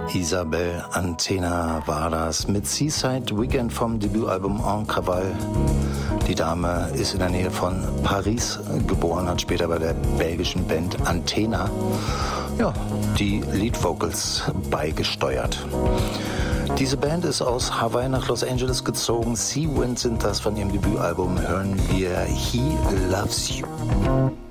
Isabel Antena war das mit Seaside Weekend vom Debütalbum En Cavale. Die Dame ist in der Nähe von Paris geboren, hat später bei der belgischen Band Antena die Lead Vocals beigesteuert. Diese Band ist aus Hawaii nach Los Angeles gezogen. Sea Wind sind das, von ihrem Debütalbum hören wir He Loves You.